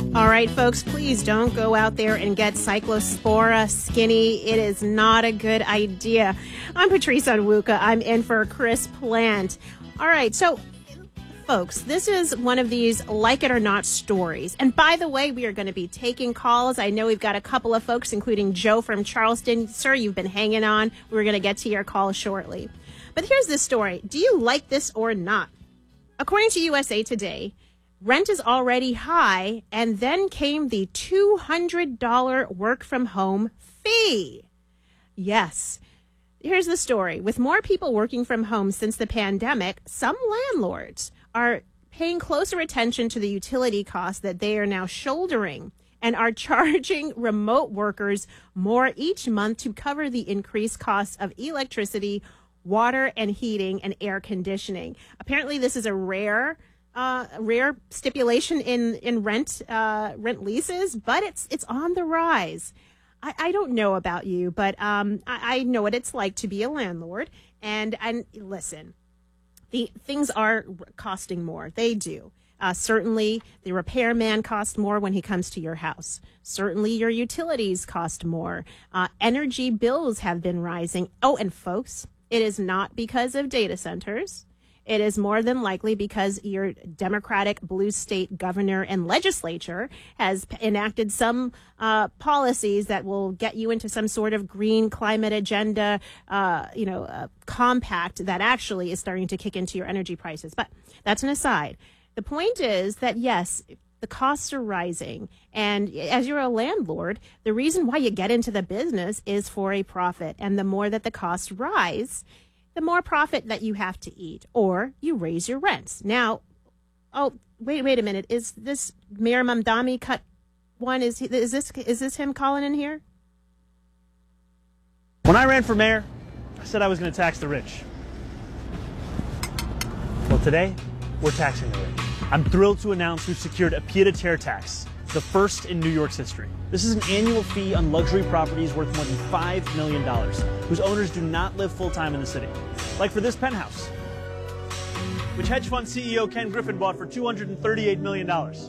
All right, folks, please don't go out there and get Cyclospora skinny. It is not a good idea. I'm Patrice Onwuka. I'm in for Chris Plant. All right, so, folks, this is one of these like it or not stories. And by the way, we are going to be taking calls. I know we've got a couple of folks, including Joe from Charleston. Sir, you've been hanging on. We're going to get to your call shortly. But here's this story. Do you like this or not? According to USA Today, rent is already high, and then came the $200 work-from-home fee. Yes. Here's the story. With more people working from home since the pandemic, some landlords are paying closer attention to the utility costs that they are now shouldering and are charging remote workers more each month to cover the increased costs of electricity, water, and heating and air conditioning. Apparently, this is a rare stipulation in rent leases, but it's on the rise. I don't know about you, but I know what it's like to be a landlord. And listen, the things are costing more. They do. Certainly, the repairman costs more when he comes to your house. Certainly, your utilities cost more. Energy bills have been rising. Oh, and folks, it is not because of data centers. It is more than likely because your Democratic blue state governor and legislature has enacted some policies that will get you into some sort of green climate agenda, compact that actually is starting to kick into your energy prices. But that's an aside. The point is that, yes, the costs are rising. And as you're a landlord, the reason why you get into the business is for a profit. And the more that the costs rise, the more profit that you have to eat, or you raise your rents. Now, wait a minute. Is this Mayor Mamdani cut one? Is this him calling in here? When I ran for mayor, I said I was going to tax the rich. Well, today, we're taxing the rich. I'm thrilled to announce we've secured a pied-à-terre tax, the first in New York's history. This is an annual fee on luxury properties worth more than $5 million, whose owners do not live full-time in the city. Like for this penthouse, which hedge fund CEO Ken Griffin bought for $238 million.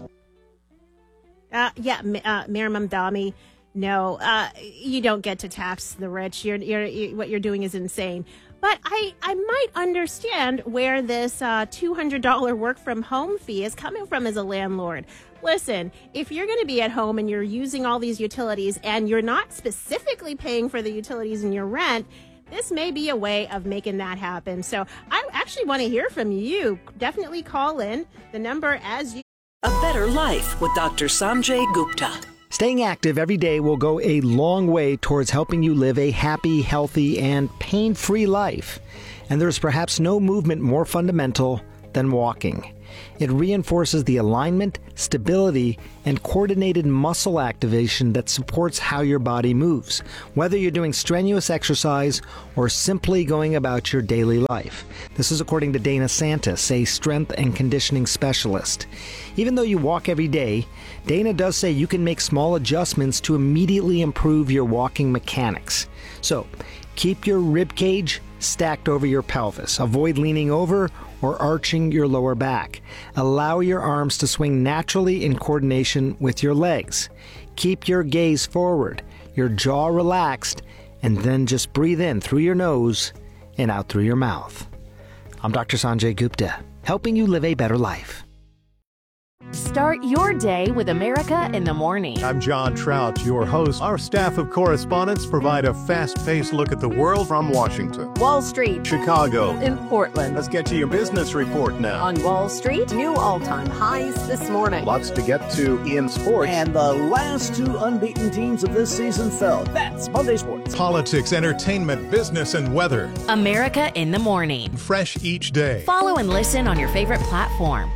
Mayor Mamdani, no, you don't get to tax the rich. What you're doing is insane. But I might understand where this $200 work-from-home fee is coming from as a landlord. Listen, if you're going to be at home and you're using all these utilities and you're not specifically paying for the utilities in your rent, this may be a way of making that happen. So I actually want to hear from you. Definitely call in. The number as you... A Better Life with Dr. Sanjay Gupta. Staying active every day will go a long way towards helping you live a happy, healthy, and pain-free life. And there's perhaps no movement more fundamental than walking. It reinforces the alignment, stability, and coordinated muscle activation that supports how your body moves, whether you're doing strenuous exercise or simply going about your daily life. This is according to Dana Santis, a strength and conditioning specialist. Even though you walk every day, Dana does say you can make small adjustments to immediately improve your walking mechanics. So, keep your rib cage stacked over your pelvis. Avoid leaning over or arching your lower back. Allow your arms to swing naturally in coordination with your legs. Keep your gaze forward, your jaw relaxed, and then just breathe in through your nose and out through your mouth. I'm Dr. Sanjay Gupta, helping you live a better life. Start your day with America in the Morning. I'm John Trout, your host. Our staff of correspondents provide a fast-paced look at the world from Washington, Wall Street, Chicago, in Portland. Let's get to your business report now. On Wall Street, new all-time highs this morning. Lots to get to in sports. And the last two unbeaten teams of this season fell. That's Monday Sports. Politics, entertainment, business, and weather. America in the Morning. Fresh each day. Follow and listen on your favorite platform.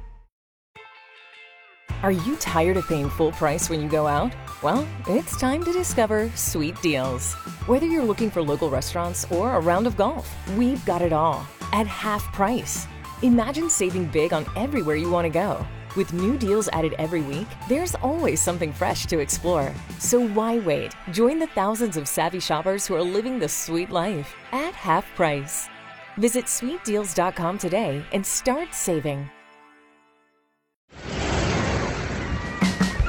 Are you tired of paying full price when you go out? Well, it's time to discover Sweet Deals. Whether you're looking for local restaurants or a round of golf, we've got it all at half price. Imagine saving big on everywhere you want to go. With new deals added every week, there's always something fresh to explore. So why wait? Join the thousands of savvy shoppers who are living the sweet life at half price. Visit sweetdeals.com today and start saving.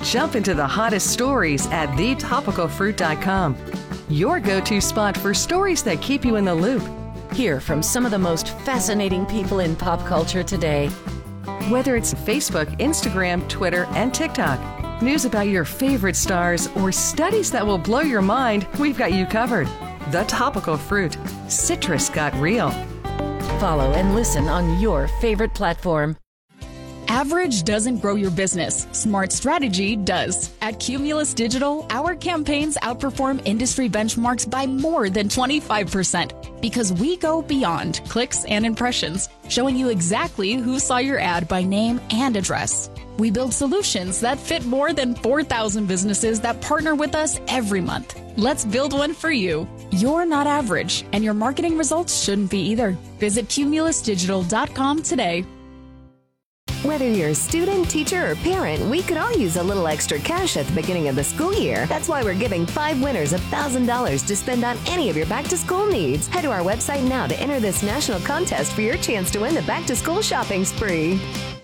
jump into the hottest stories at thetopicalfruit.com. Your go-to spot for stories that keep you in the loop. Hear from some of the most fascinating people in pop culture today. Whether it's Facebook, Instagram, Twitter, and TikTok, news about your favorite stars, or studies that will blow your mind, we've got you covered. The Topical Fruit. Citrus got real. Follow and listen on your favorite platform. Average doesn't grow your business. Smart strategy does. At Cumulus Digital, our campaigns outperform industry benchmarks by more than 25% because we go beyond clicks and impressions, showing you exactly who saw your ad by name and address. We build solutions that fit more than 4,000 businesses that partner with us every month. Let's build one for you. You're not average, and your marketing results shouldn't be either. Visit cumulusdigital.com today. Whether you're a student, teacher, or parent, we could all use a little extra cash at the beginning of the school year. That's why we're giving 5 winners $1,000 to spend on any of your back-to-school needs. Head to our website now to enter this national contest for your chance to win the back-to-school shopping spree.